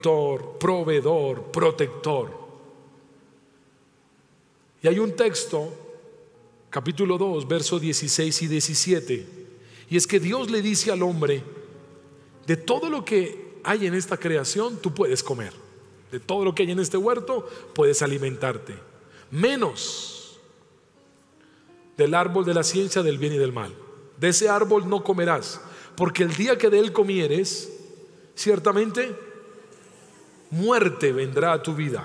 proveedor, protector. Y hay un texto, capítulo 2, versos 16 y 17, y es que Dios le dice al hombre: de todo lo que hay en esta creación tú puedes comer, de todo lo que hay en este huerto puedes alimentarte, menos del árbol de la ciencia del bien y del mal. De ese árbol no comerás, porque el día que de él comieres, ciertamente muerte vendrá a tu vida.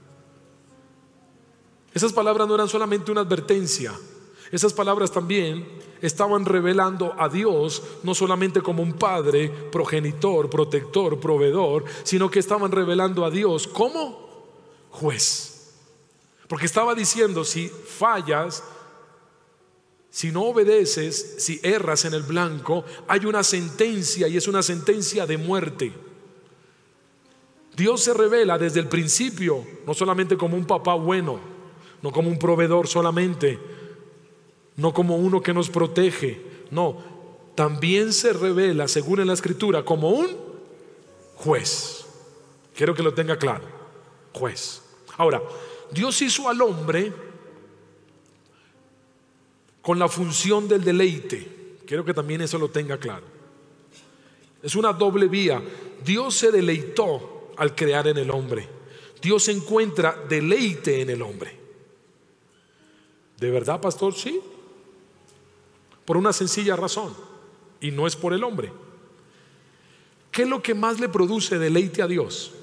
Esas palabras no eran solamente una advertencia, esas palabras también estaban revelando a Dios no solamente como un padre, progenitor, protector, proveedor, sino que estaban revelando a Dios como juez. Porque estaba diciendo: si fallas, si no obedeces, si erras en el blanco, hay una sentencia, y es una sentencia de muerte. Dios se revela desde el principio no solamente como un papá bueno, no como un proveedor solamente, no como uno que nos protege, no, también se revela, según en la Escritura, como un juez. Quiero que lo tenga claro: juez. Ahora, Dios hizo al hombre con la función del deleite. Quiero que también eso lo tenga claro. Es una doble vía. Dios se deleitó al crear en el hombre. Dios encuentra deleite en el hombre. ¿De verdad, pastor? Sí. Por una sencilla razón, y no es por el hombre. ¿Qué es lo que más le produce deleite a Dios?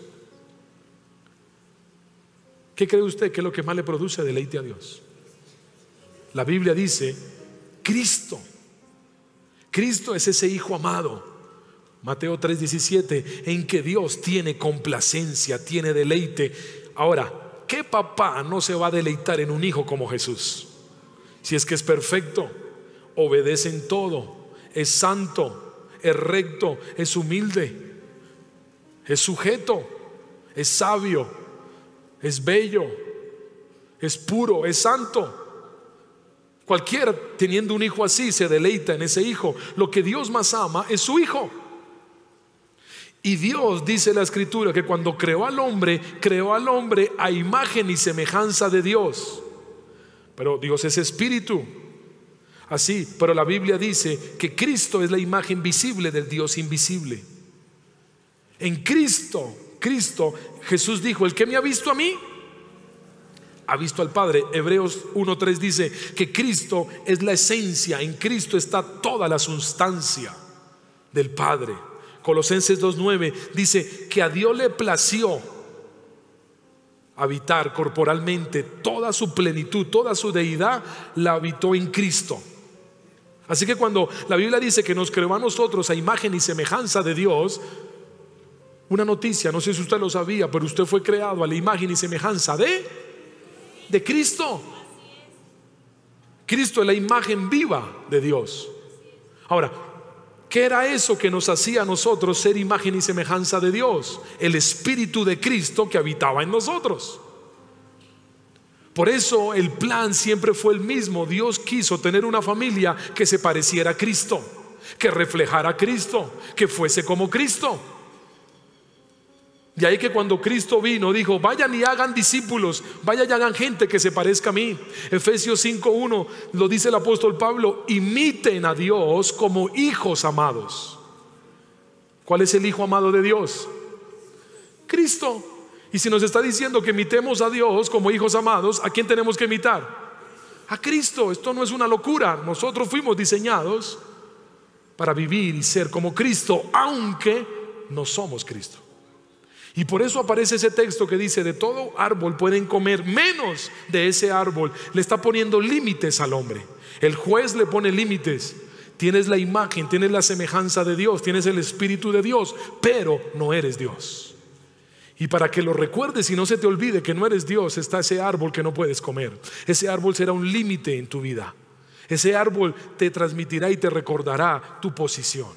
¿Qué cree usted que es lo que más le produce deleite a Dios? La Biblia dice: Cristo. Cristo es ese Hijo amado. Mateo 3:17, en que Dios tiene complacencia, tiene deleite. Ahora, ¿qué papá no se va a deleitar en un hijo como Jesús? Si es que es perfecto, obedece en todo, es santo, es recto, es humilde, es sujeto, es sabio, es bello, es puro, es santo. Cualquiera teniendo un hijo así se deleita en ese hijo. Lo que Dios más ama es su hijo. Y Dios, dice la Escritura, que cuando creó al hombre a imagen y semejanza de Dios. Pero Dios es espíritu. Así, pero la Biblia dice que Cristo es la imagen visible del Dios invisible. En Cristo, Jesús dijo: el que me ha visto a mí, ha visto al Padre. Hebreos 1:3 dice que Cristo es la esencia. En Cristo está toda la sustancia del Padre. Colosenses 2:9 dice que a Dios le plació habitar corporalmente, toda su plenitud, toda su deidad la habitó en Cristo. Así que cuando la Biblia dice que nos creó a nosotros a imagen y semejanza de Dios, una noticia, no sé si usted lo sabía, pero usted fue creado a la imagen y semejanza de Cristo. Cristo es la imagen viva de Dios. Ahora, ¿qué era eso que nos hacía a nosotros ser imagen y semejanza de Dios? El Espíritu de Cristo que habitaba en nosotros. Por eso el plan siempre fue el mismo. Dios quiso tener una familia que se pareciera a Cristo, que reflejara a Cristo, que fuese como Cristo. De ahí que cuando Cristo vino dijo: vayan y hagan discípulos, vayan y hagan gente que se parezca a mí. Efesios 5:1 lo dice el apóstol Pablo: imiten a Dios como hijos amados. ¿Cuál es el hijo amado de Dios? Cristo. Y si nos está diciendo que imitemos a Dios como hijos amados, ¿a quién tenemos que imitar? A Cristo. Esto no es una locura. Nosotros fuimos diseñados para vivir y ser como Cristo, aunque no somos Cristo. Y por eso aparece ese texto que dice: de todo árbol pueden comer, menos de ese árbol. Le está poniendo límites al hombre. El juez le pone límites. Tienes la imagen, tienes la semejanza de Dios, tienes el Espíritu de Dios, pero no eres Dios. Y para que lo recuerdes y no se te olvide que no eres Dios, está ese árbol que no puedes comer. Ese árbol será un límite en tu vida. Ese árbol te transmitirá y te recordará tu posición.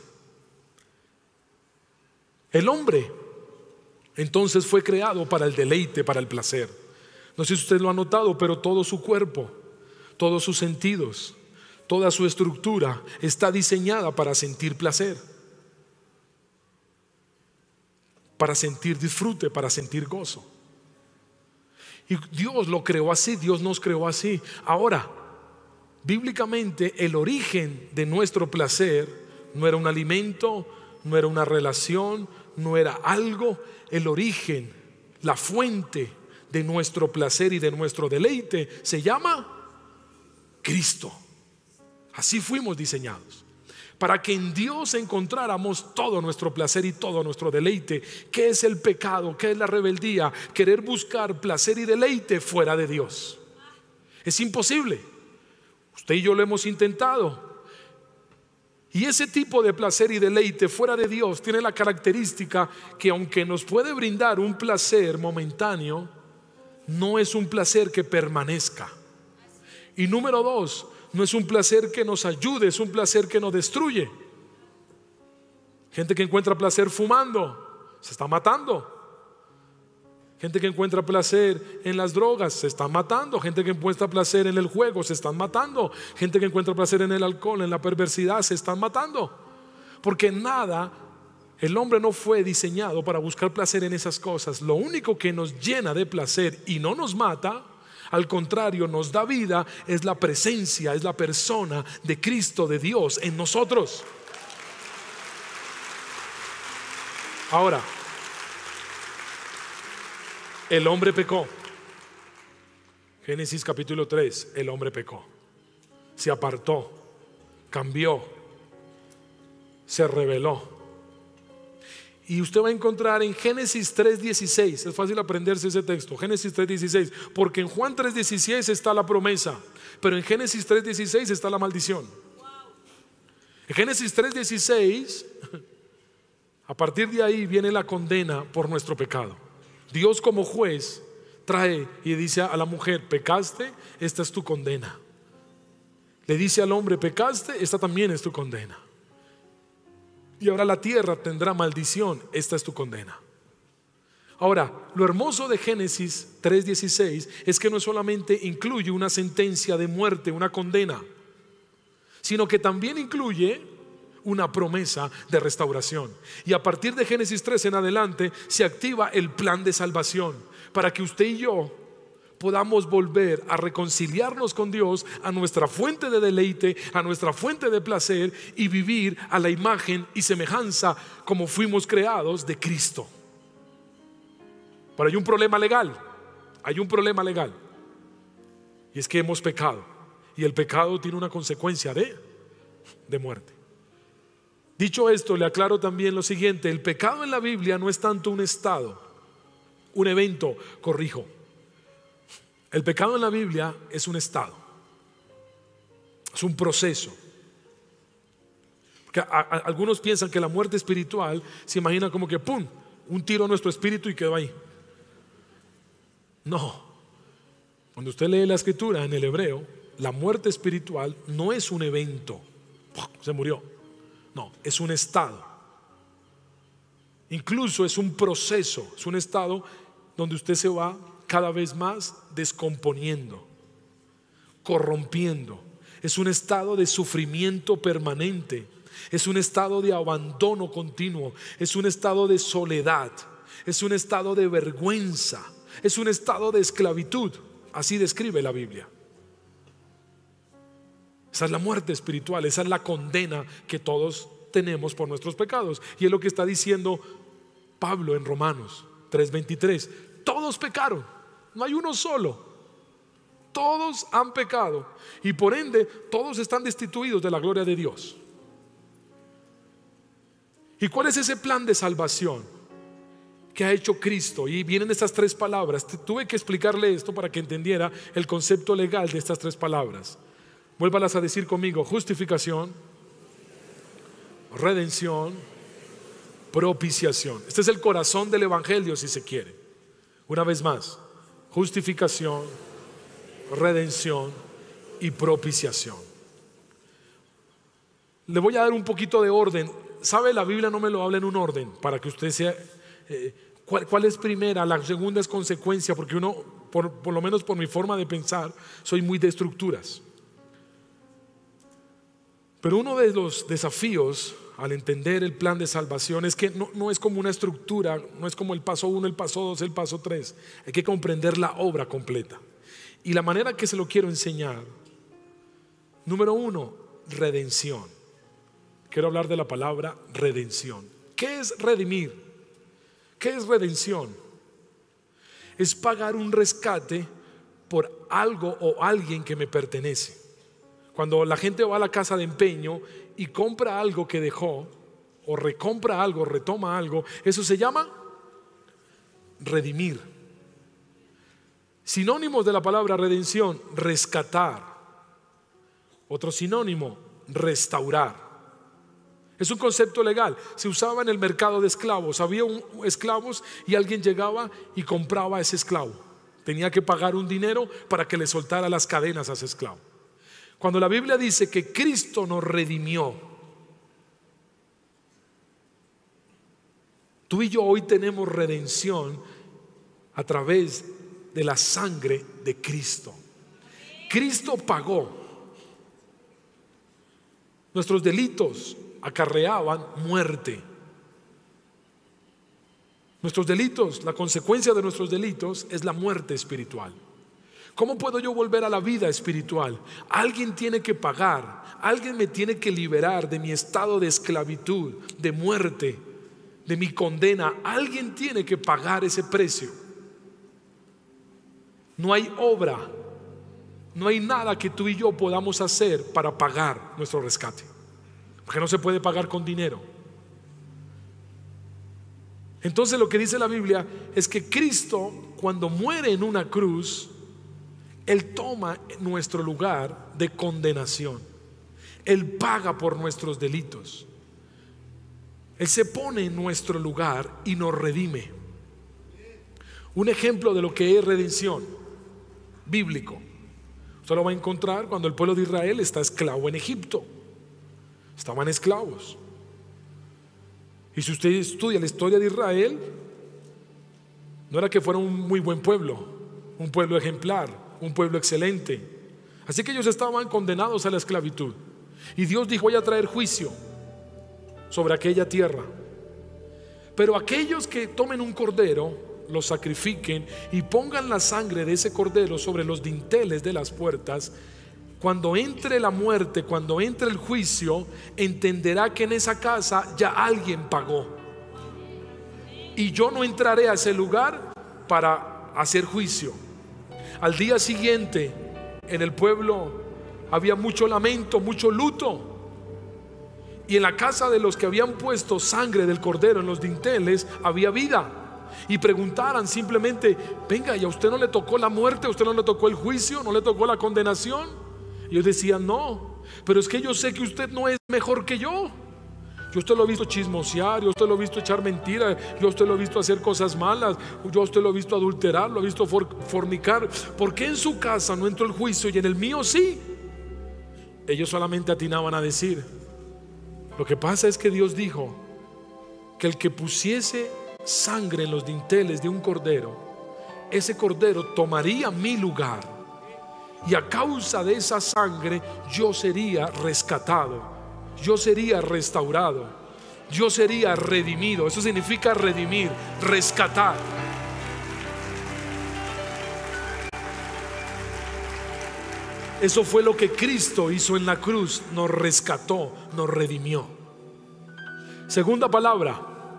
El hombre entonces fue creado para el deleite, para el placer. No sé si usted lo ha notado, pero todo su cuerpo, todos sus sentidos, toda su estructura está diseñada para sentir placer. para sentir disfrute, para sentir gozo. Y Dios lo creó así, Dios nos creó así. Ahora, bíblicamente el origen de nuestro placer no era un alimento, no era una relación, no era algo. El origen, la fuente de nuestro placer y de nuestro deleite se llama Cristo. Así fuimos diseñados, para que en Dios encontráramos todo nuestro placer y todo nuestro deleite. ¿Qué es el pecado? ¿Qué es la rebeldía? Querer buscar placer y deleite fuera de Dios. Es imposible. Usted y yo lo hemos intentado. Y ese tipo de placer y deleite fuera de Dios tiene la característica que, aunque nos puede brindar un placer momentáneo, no es un placer que permanezca. Y número dos, no es un placer que nos ayude, es un placer que nos destruye. Gente que encuentra placer fumando, se está matando. Gente que encuentra placer en las drogas, se están matando. Gente que encuentra placer en el juego, se están matando. Gente que encuentra placer en el alcohol, en la perversidad, se están matando. Porque nada, el hombre no fue diseñado para buscar placer en esas cosas. Lo único que nos llena de placer y no nos mata, al contrario, nos da vida, es la presencia, es la persona de Cristo, de Dios en nosotros. Ahora, el hombre pecó. Génesis capítulo 3, el hombre pecó. Se apartó, cambió, se rebeló. Y usted va a encontrar en Génesis 3:16, es fácil aprenderse ese texto, Génesis 3:16, porque en Juan 3:16 está la promesa, pero en Génesis 3:16 está la maldición. En Génesis 3:16, a partir de ahí viene la condena por nuestro pecado. Dios, como juez, trae y dice a la mujer: pecaste, esta es tu condena. Le dice al hombre: pecaste, esta también es tu condena. Y ahora la tierra tendrá maldición, esta es tu condena. Ahora, lo hermoso de Génesis 3:16 es que no solamente incluye una sentencia de muerte, una condena, sino que también incluye una promesa de restauración. Y a partir de Génesis 3 en adelante se activa el plan de salvación para que usted y yo podamos volver a reconciliarnos con Dios, a nuestra fuente de deleite, a nuestra fuente de placer, y vivir a la imagen y semejanza como fuimos creados de Cristo. Pero hay un problema legal, y es que hemos pecado, y el pecado tiene una consecuencia de muerte. Dicho esto, le aclaro también lo siguiente: el pecado en la Biblia no es tanto un estado, un evento, corrijo. El pecado en la Biblia es un estado, es un proceso. Porque algunos piensan que la muerte espiritual se imagina como que ¡pum!, un tiro a nuestro espíritu y quedó ahí. No, cuando usted lee la escritura en el hebreo, la muerte espiritual no es un evento, se murió. No, es un estado. Incluso es un proceso, es un estado donde usted se va cada vez más descomponiendo, corrompiendo. Es un estado de sufrimiento permanente, es un estado de abandono continuo, es un estado de soledad, es un estado de vergüenza, es un estado de esclavitud. Así describe la Biblia. Esa es la muerte espiritual, esa es la condena que todos tenemos por nuestros pecados. Y es lo que está diciendo Pablo en Romanos 3:23. Todos pecaron, no hay uno solo. Todos han pecado y por ende todos están destituidos de la gloria de Dios. ¿Y cuál es ese plan de salvación que ha hecho Cristo? Y vienen estas tres palabras. Tuve que explicarle esto para que entendiera el concepto legal de estas tres palabras. Vuélvalas a decir conmigo: justificación, redención, propiciación. Este es el corazón del evangelio, si se quiere. Una vez más: justificación, redención y propiciación. Le voy a dar un poquito de orden. ¿Sabe? La Biblia no me lo habla en un orden para que usted sea ¿cuál es primera? La segunda es consecuencia, porque uno, por lo menos por mi forma de pensar, soy muy de estructuras. Pero uno de los desafíos al entender el plan de salvación es que no es como una estructura, no es como el paso 1, el paso 2, el paso 3. Hay que comprender la obra completa. Y la manera que se lo quiero enseñar, número 1, redención. Quiero hablar de la palabra redención. ¿Qué es redimir? ¿Qué es redención? Es pagar un rescate por algo o alguien que me pertenece. Cuando la gente va a la casa de empeño y compra algo que dejó, o recompra algo, retoma algo, eso se llama redimir. Sinónimos de la palabra redención: rescatar. Otro sinónimo: restaurar. Es un concepto legal, se usaba en el mercado de esclavos. Había esclavos y alguien llegaba y compraba a ese esclavo. Tenía que pagar un dinero para que le soltara las cadenas a ese esclavo. Cuando la Biblia dice que Cristo nos redimió, tú y yo hoy tenemos redención a través de la sangre de Cristo. Cristo pagó. Nuestros delitos acarreaban muerte. Nuestros delitos, la consecuencia de nuestros delitos es la muerte espiritual. ¿Cómo puedo yo volver a la vida espiritual? Alguien tiene que pagar, alguien me tiene que liberar de mi estado de esclavitud, de muerte, de mi condena. Alguien tiene que pagar ese precio. No hay obra, no hay nada que tú y yo podamos hacer para pagar nuestro rescate, porque no se puede pagar con dinero. Entonces lo que dice la Biblia es que Cristo, cuando muere en una cruz, Él toma nuestro lugar de condenación. Él paga por nuestros delitos. Él se pone en nuestro lugar y nos redime. Un ejemplo de lo que es redención bíblico, usted lo va a encontrar cuando el pueblo de Israel está esclavo en Egipto. Estaban esclavos. Y si usted estudia la historia de Israel, no era que fuera un muy buen pueblo, un pueblo ejemplar, un pueblo excelente. Así que ellos estaban condenados a la esclavitud. Y Dios dijo: voy a traer juicio sobre aquella tierra. Pero aquellos que tomen un cordero, lo sacrifiquen y pongan la sangre de ese cordero sobre los dinteles de las puertas, cuando entre la muerte, cuando entre el juicio, entenderá que en esa casa ya alguien pagó. Y yo no entraré a ese lugar para hacer juicio. Al día siguiente, en el pueblo había mucho lamento, mucho luto. Y en la casa de los que habían puesto sangre del cordero en los dinteles había vida. Y preguntaran simplemente: venga, ¿y a usted no le tocó la muerte? ¿A usted no le tocó el juicio? ¿No le tocó la condenación? Y ellos decían: no, pero es que yo sé que usted no es mejor que yo. Yo usted lo he visto chismosear, yo usted lo he visto echar mentiras, yo usted lo he visto hacer cosas malas, yo usted lo he visto adulterar, lo he visto fornicar. ¿Por qué en su casa no entró el juicio y en el mío sí? Ellos solamente atinaban a decir: lo que pasa es que Dios dijo que el que pusiese sangre en los dinteles de un cordero, ese cordero tomaría mi lugar, y a causa de esa sangre yo sería rescatado, yo sería restaurado, yo sería redimido. Eso significa redimir, rescatar. Eso fue lo que Cristo hizo en la cruz. Nos rescató, nos redimió. Segunda palabra,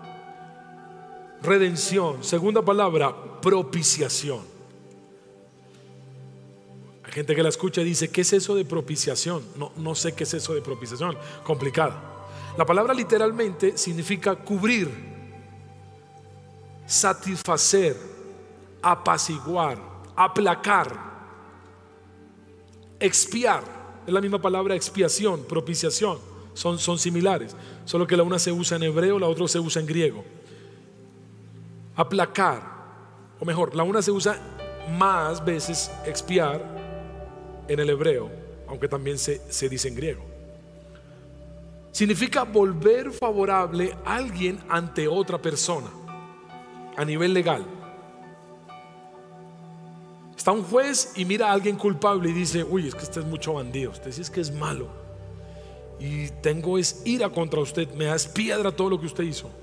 redención. Segunda palabra, propiciación. Hay gente que la escucha y dice: ¿qué es eso de propiciación? No sé qué es eso de propiciación. Complicada. La palabra literalmente significa cubrir, satisfacer, apaciguar, aplacar, expiar. Es la misma palabra expiación, propiciación. Son similares, solo que la una se usa en hebreo, la otra se usa en griego. Aplacar, o mejor, la una se usa más veces, expiar, en el hebreo, aunque también se dice en griego. Significa volver favorable a alguien ante otra persona a nivel legal. Está un juez y mira a alguien culpable y dice: uy, es que este es mucho bandido, usted sí es que es malo. y tengo es ira contra usted, me das piedra todo lo que usted hizo.